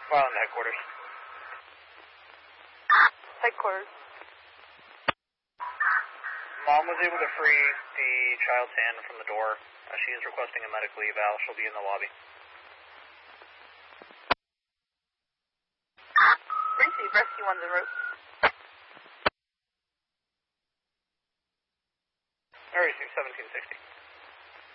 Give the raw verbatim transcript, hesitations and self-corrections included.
File into headquarters. Headquarters. Mom was able to free the child's hand from the door. Uh, she is requesting a medical eval. She'll be in the lobby. Receive rescue on the rope. I receive seventeen sixty.